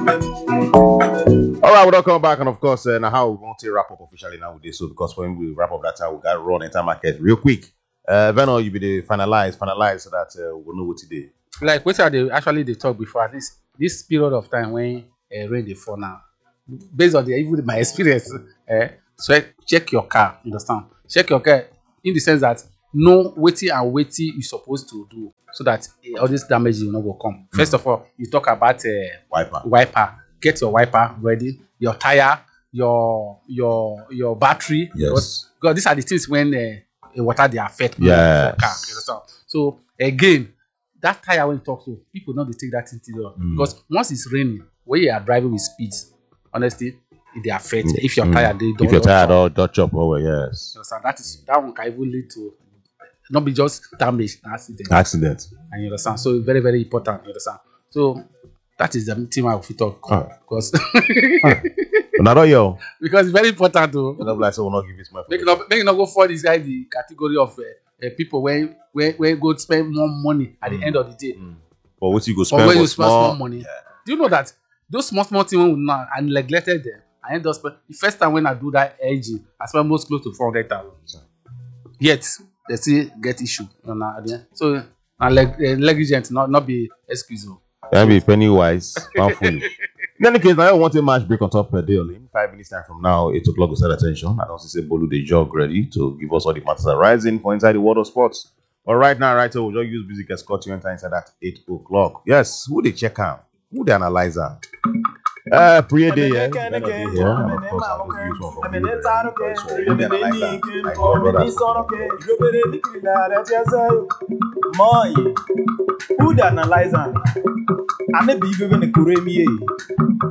All right, we'll come back, and of course, now how we want to wrap up officially now with this. So, because when we wrap up that time, we got to run enter market real quick. Veno, you be the finalize so that we'll know what to do. Like what are they actually they talk before? At least this period of time when rain dey fall now, based on even my experience, so check your car. Understand? Check your car in the sense that know wetin and wetin you supposed to do so that all this damage will not go come. First of all, you talk about wiper. Get your wiper ready. Your tire, your battery. Yes. Because these are the things when water they affect yes. car. You understand? So again, that tire when you talk to people, not they take that into because once it's raining, when you are driving with speed, honestly, it affect. If your tire if your tire don't chop over, yes. So that one can even lead to not be just damage, accident. And you understand? So very, very important. You understand? So that is the thing I will talk because because it's very important to like so we'll not give this money. Make it not go for this guy the category of people when go spend more money at the end of the day. But what you go spend when you spend more money. Yeah. Do you know that those small things when now I neglected them? I end up spend the first time when I do that engine, I spend most close to 400,000. Yet they still get issue. You know, so negligence not be excuse. That be penny wise, powerful. In any case, I want a match break on top per day. In 5 minutes time from now, 8 o'clock will set attention. I don't see Bolu the jog ready to give us all the matters arising for inside the world of sports. But right now, so we'll just use music escort you enter inside at 8 o'clock. Yes, who they check out? Who they analyze out? Pre-day, yeah. Of course, I'll just use one from you. Who they analyze Who the analyzer? I may be even a Kuremi.